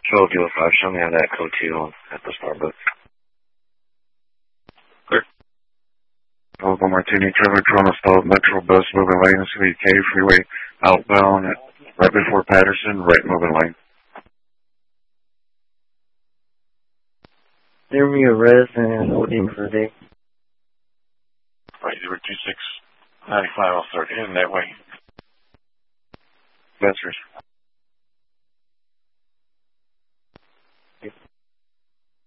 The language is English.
1205, show me on that code 2 at the Starbucks. Clear. Local Martini, Trevor, Toronto stalled Metro bus moving lane, Sweet K Freeway outbound, right before Patterson, right moving lane. There we arrest and holding for the day. Right, 026, 95, I'll start heading that way. That's